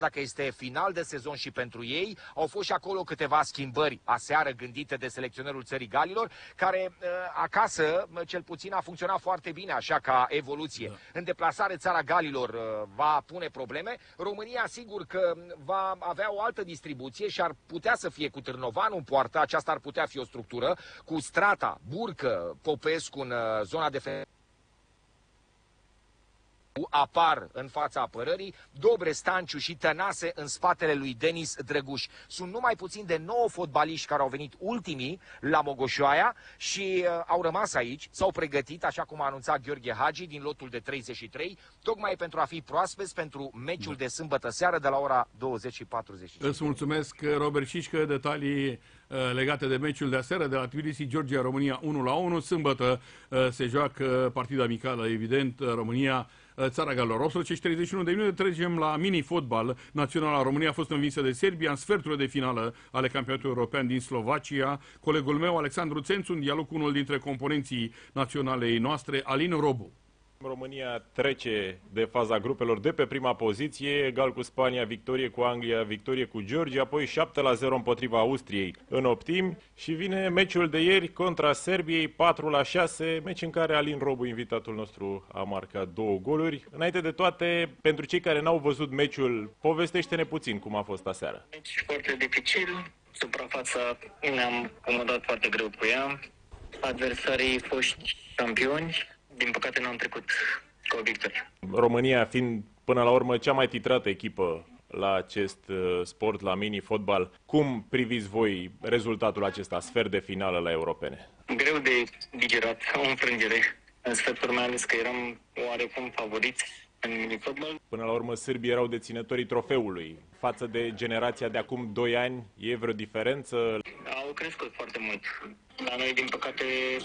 dacă este final de sezon și pentru ei, au fost și acolo câteva schimbări aseară gândite de selecționerul țării Galilor, care acasă, cel puțin, a funcționat foarte bine, așa ca evoluție. Da. În deplasare, țara Galilor va pune probleme. România, sigur că va avea o altă distribuție și ar putea să fie cu Târnovan în poartă, aceasta ar putea fi o structură, cu Strata, Burcă, Popescu în zona de apar în fața apărării, Dobre, Stanciu și Tănase în spatele lui Denis Drăguș. Sunt numai puțin de 9 fotbaliști care au venit ultimii la Mogoșoaia și au rămas aici, s-au pregătit, așa cum a anunțat Gheorghe Hagi, din lotul de 33, tocmai pentru a fi proaspeți pentru meciul de sâmbătă seară de la ora 20:45. Îți mulțumesc, Robert Cișcă, detalii legate de meciul de aseară de la Tbilisi, Georgia-România 1-1. Sâmbătă se joacă partida amicală, evident, România, țara Galilor. 18:31 de minute, trecem la mini-fotbal. Naționala România a fost învinsă de Serbia în sferturile de finală ale campionatului european din Slovacia. Colegul meu, Alexandru Țențu, în dialog cu unul dintre componenții naționalei noastre, Alin Robu. România trece de faza grupelor de pe prima poziție, egal cu Spania, victorie cu Anglia, victorie cu Georgia, apoi 7-0 împotriva Austriei în optimi și vine meciul de ieri contra Serbiei, 4-6, meci în care Alin Robu, invitatul nostru, a marcat 2 goluri. Înainte de toate, pentru cei care n-au văzut meciul, povestește-ne puțin cum a fost aseară. Meci foarte dificil, suprafața ne-am comodat foarte greu cu ea, adversarii foști campioni. Din păcate n-am trecut cu o victorie. România fiind până la urmă cea mai titrată echipă la acest sport, la mini-fotbal, cum priviți voi rezultatul acesta, sfert de finală la europene? Greu de digerat, o înfrângere. În sfertul mai ales că eram oarecum favoriți în mini-fotbal. Până la urmă, sârbii erau deținătorii trofeului. Față de generația de acum 2 ani, e vreo diferență? Au crescut foarte mult. La noi, din păcate,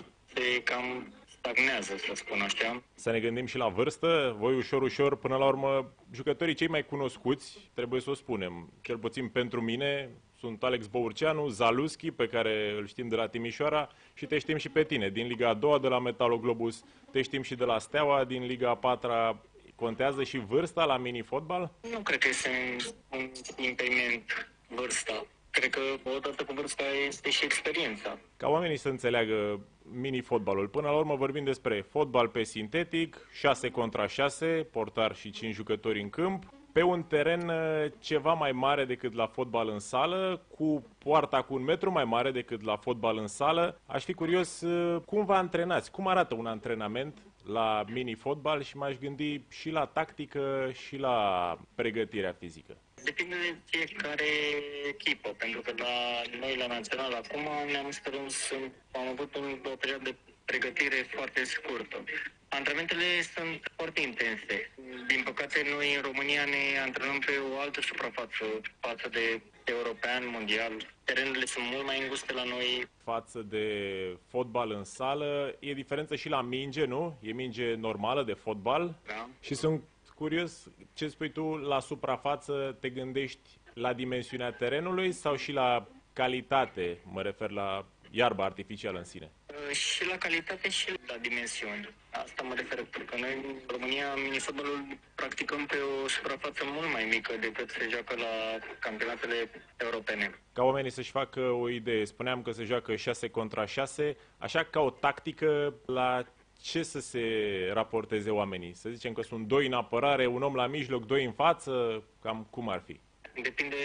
se cam stagnează, să spun așa. Să ne gândim și la vârstă. Voi ușor, până la urmă, jucătorii cei mai cunoscuți, trebuie să o spunem, cel puțin pentru mine, sunt Alex Bourceanu, Zalewski, pe care îl știm de la Timișoara, și te știm și pe tine, din Liga a 2-a, de la Metaloglobus, te știm și de la Steaua, din Liga a 4-a. Contează și vârsta la mini-fotbal? Nu cred că este un impediment vârsta. Cred că odată cu vârsta este și experiența. Ca oamenii să înțeleagă mini-fotbalul. Până la urmă vorbim despre fotbal pe sintetic, 6 contra 6, portar și 5 jucători în câmp, pe un teren ceva mai mare decât la fotbal în sală, cu poarta cu 1 metru mai mare decât la fotbal în sală. Aș fi curios cum vă antrenați, cum arată un antrenament la mini-fotbal și m-aș gândi și la tactică și la pregătirea fizică. Depinde de fiecare echipă, pentru că la noi, la Național, acum ne-am strâns, am avut o perioadă de pregătire foarte scurtă. Antrenamentele sunt foarte intense. Din păcate, noi în România ne antrenăm pe o altă suprafață față de european, mondial. Terenurile sunt mult mai înguste la noi. Față de fotbal în sală, e diferență și la minge, nu? E minge normală de fotbal? Da. Și sunt curios ce spui tu, la suprafață te gândești la dimensiunea terenului sau și la calitate, mă refer la iarba artificială în sine? Și la calitate și la dimensiuni. Asta mă refer, pentru că noi în România mini-fotbalul practicăm pe o suprafață mult mai mică decât se joacă la campionatele europene. Ca oamenii să-și facă o idee, spuneam că se joacă 6 contra 6, așa ca o tactică, la ce să se raporteze oamenii? Să zicem că sunt 2 în apărare, un om la mijloc, 2 în față, cam cum ar fi? Depinde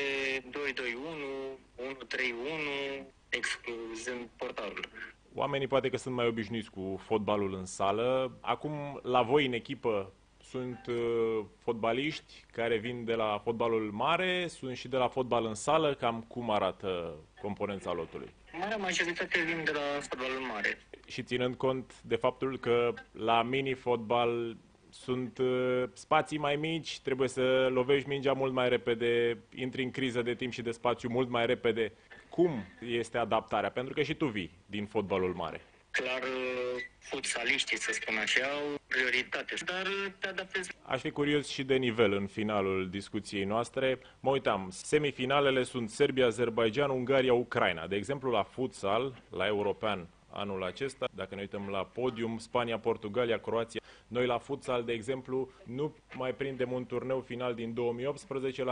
2-2-1, 1-3-1, excluzând portarul. Oamenii poate că sunt mai obișnuiți cu fotbalul în sală. Acum, la voi în echipă, sunt fotbaliști care vin de la fotbalul mare, sunt și de la fotbal în sală, cam cum arată componența lotului? Marea majoritate vin de la fotbalul mare. Și ținând cont de faptul că la mini-fotbal sunt spații mai mici, trebuie să lovești mingea mult mai repede, intri în criză de timp și de spațiu mult mai repede. Cum este adaptarea? Pentru că și tu vii din fotbalul mare. Clar, futsaliștii, să spun așa, au prioritate, dar te adaptezi. Aș fi curios și de nivel în finalul discuției noastre. Mă uitam, semifinalele sunt Serbia, Azerbaijan, Ungaria, Ucraina. De exemplu, la futsal, la european anul acesta, dacă ne uităm la podium, Spania, Portugalia, Croația. Noi la futsal, de exemplu, nu mai prindem un turneu final din 2018, la